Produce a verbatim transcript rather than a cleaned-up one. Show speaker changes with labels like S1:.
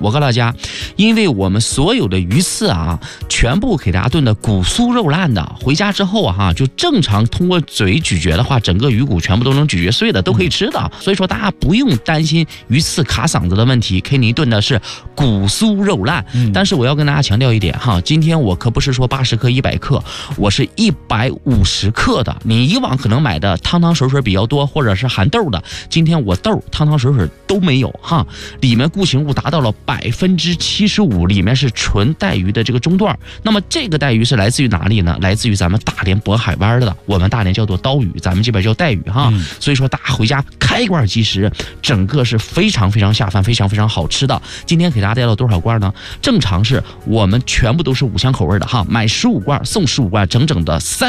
S1: 我告诉大家，因为我们所有的鱼刺啊，全部给大家炖的骨酥肉烂的，回家之后啊哈，就正常通过嘴咀嚼的话，整个鱼骨全部都能咀嚼碎的，都可以吃的。所以说大家不用担心鱼刺卡嗓子的问题。K 尼炖的是骨酥肉烂，嗯、但是我要跟大家强调一点哈，今天我可不是说八十克、一百克，我是一百五十克的。你以往可能买的汤汤水水比较多，或者是含豆的，今天我豆汤汤水水都没有哈，里面固形物达到了百分之七十五，里面是纯带鱼的这个中段。那么这个带鱼是来自于哪里呢？来自于咱们大连渤海湾的，我们大连叫做刀鱼，咱们这边叫带鱼哈。嗯、所以说大家回家开罐即食，整个是非常非常下饭，非常非常好吃的。今天给大家带了多少罐呢？正常是我们全部都是五香口味的哈，买十五罐送十五罐，整整的三。